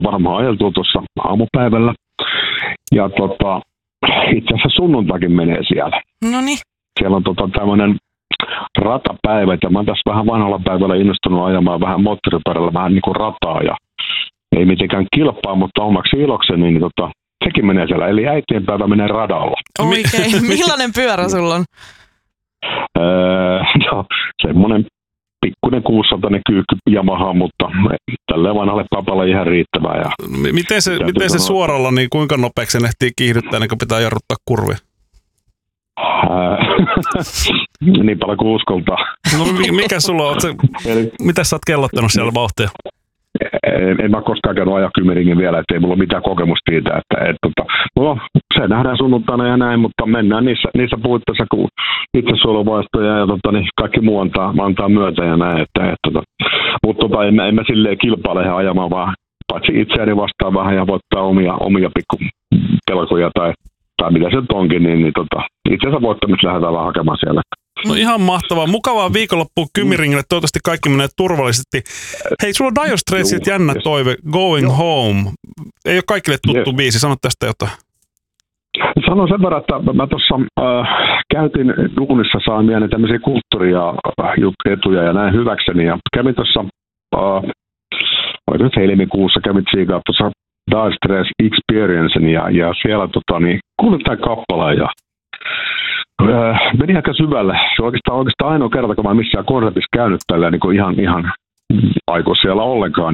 varmaan ajeltua tuossa aamupäivällä. Ja itse asiassa sunnuntaikin menee siellä. Noniin. Siellä on tämmöinen ratapäivät ja mä oon tässä vähän vanhalla päivällä innostunut ajamaan vähän moottoripyörällä vähän niin kuin rataa ja ei mitenkään kilpaa, mutta omaksi ilokseni, niin sekin menee siellä. Eli äitienpäivä menee radalla. Oikein. Millainen pyörä sulla on? No, semmoinen pikkuinen 600 kyykky Yamaha, mutta tälleen vanhalle papalle ihan riittävää. Ja miten se suoralla, niin kuinka nopeaksi se ehtii kiihdyttää, niin kun pitää jarruttaa kurvia? Niin paljon kuin uskoltaa. No mikä sulla on? Mitä sä oot kellottanut siellä vauhtia? En mä koskaan käynyt ajaa Kymiringin vielä, ettei mulla ole mitään kokemusta siitä. No, se nähdään sunnuntaina ja näin, mutta mennään niissä puitteissa, kun itsesuojeluvaistoja ja kaikki muu antaa myötä ja näin. Mutta en mä silleen kilpaile ajamaan, vaan paitsi itseäni vastaan vähän ja voittaa omia pikkupelkoja tai mitä se nyt onkin, niin itse asiassa voittamista lähdetään vaan hakemaan siellä. No ihan mahtavaa. Mukavaa viikonloppua Kymiringille. Toivottavasti kaikki menee turvallisesti. Hei, sulla on Dire Straitsilta jännä toive, Going Home. Ei ole kaikille tuttu biisi. Sano tästä jotain. Sanon sen verran, että mä tuossa käytin Duunissa saamiani tämmöisiä kulttuuria etuja ja näin hyväkseni. Ja kävin tuossa, oliko nyt helmikuussa, kävin tsiikaa tuossa Dire Straits Experiencen ja siellä kuulin tämän kappaleen ja meni aika syvälle. Se on oikeastaan ainoa kerta, kun mä missään konsertissa käynyt tällä niin ihan aiko siellä ollenkaan.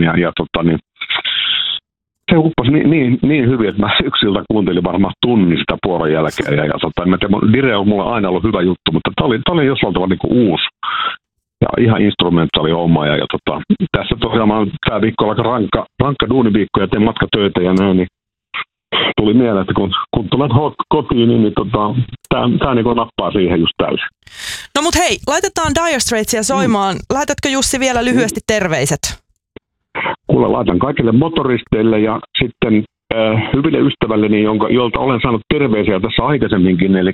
Se uppasi niin hyvin, että mä yksiltä kuuntelin varmaan tunnin sitä puolen jälkeen. Dire on mulle aina ollut hyvä juttu, mutta tämä oli jossain tavalla niin uusi. Ja ihan instrumentaali homma. Tässä tosiaan mä oon tää viikko aika rankka duuniviikko ja teen matkatöitä ja näin, niin tuli mieleen, että kun tulet kotiin, niin tää niin nappaa siihen just täysin. No mut hei, laitetaan Dire Straitsia soimaan. Laitatko Jussi vielä lyhyesti terveiset? Kuule, laitan kaikille motoristeille ja sitten hyville ystävälleni, jolta olen saanut terveisiä tässä aikaisemminkin, eli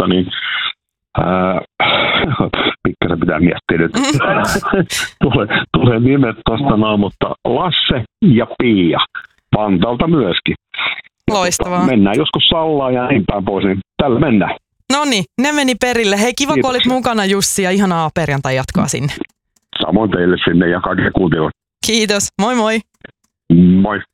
pikkasen pitää miettiä nyt. Tulee nimet tuosta noin, mutta Lasse ja Pia Vantaalta myöskin. Loistavaa. Mennään joskus Sallaan ja niin päin pois, niin tällä mennään. Noniin, ne meni perille. Hei, kiva kun olit mukana Jussi ja ihanaa perjantai jatkoa sinne. Samoin teille sinne ja kaikille kuuntelijoille. Kiitos, moi moi. Moi.